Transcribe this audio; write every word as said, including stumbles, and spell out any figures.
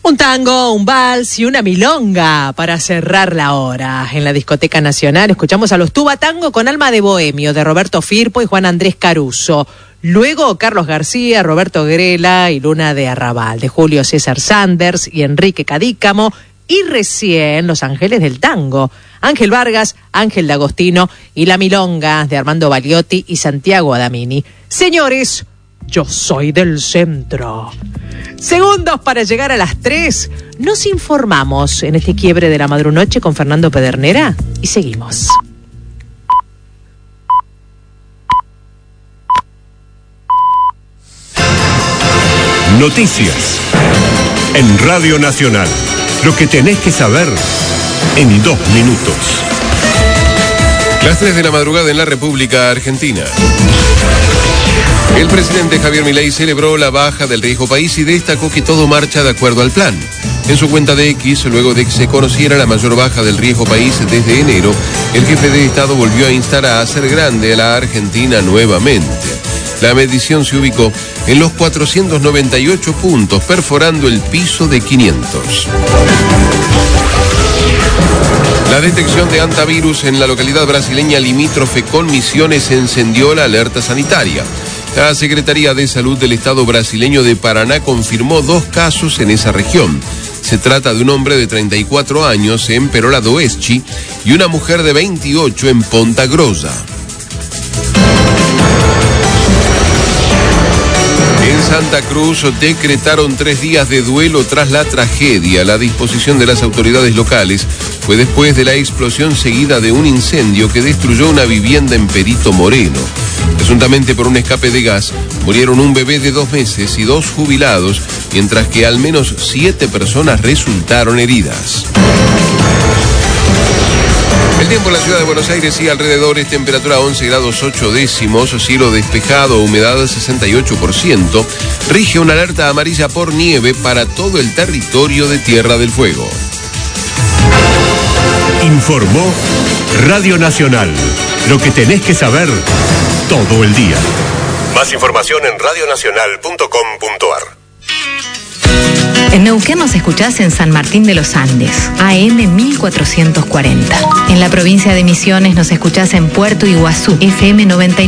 Un tango, un vals y una milonga para cerrar la hora. En la Discoteca Nacional escuchamos a los Tuba Tango con Alma de Bohemio, de Roberto Firpo y Juan Andrés Caruso. Luego Carlos García, Roberto Grela y Luna de Arrabal, de Julio César Sanders y Enrique Cadícamo. Y recién Los Ángeles del Tango, Ángel Vargas, Ángel D'Agostino y La Milonga, de Armando Baliotti y Santiago Adamini. Señores, yo soy del centro. Segundos para llegar a las tres. Nos informamos en este quiebre de la madrunoche con Fernando Pedernera y seguimos. Noticias en Radio Nacional. Lo que tenés que saber en dos minutos. Las tres de la madrugada en la República Argentina. El presidente Javier Milei celebró la baja del riesgo país y destacó que todo marcha de acuerdo al plan. En su cuenta de X, luego de que se conociera la mayor baja del riesgo país desde enero, el jefe de Estado volvió a instar a hacer grande a la Argentina nuevamente. La medición se ubicó en los cuatrocientos noventa y ocho puntos, perforando el piso de quinientos. La detección de hantavirus en la localidad brasileña limítrofe con Misiones encendió la alerta sanitaria. La Secretaría de Salud del Estado brasileño de Paraná confirmó dos casos en esa región. Se trata de un hombre de treinta y cuatro años en Perola do Oeste y una mujer de veintiocho en Ponta Grossa. En Santa Cruz decretaron tres días de duelo tras la tragedia. La disposición de las autoridades locales fue después de la explosión seguida de un incendio que destruyó una vivienda en Perito Moreno. Presuntamente por un escape de gas, murieron un bebé de dos meses y dos jubilados, mientras que al menos siete personas resultaron heridas. El tiempo en la ciudad de Buenos Aires y alrededores, temperatura once grados ocho décimos, cielo despejado, humedad sesenta y ocho por ciento, rige una alerta amarilla por nieve para todo el territorio de Tierra del Fuego. Informó Radio Nacional. Lo que tenés que saber todo el día. Más información en radio nacional punto com punto a r. En Neuquén nos escuchás en San Martín de los Andes, A M mil cuatrocientos cuarenta. En la provincia de Misiones nos escuchás en Puerto Iguazú, F M noventa y nueve.